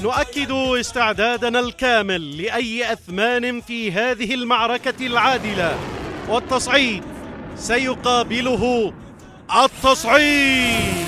نؤكد استعدادنا الكامل لأي أثمان في هذه المعركة العادلة، والتصعيد سيقابله التصعيد.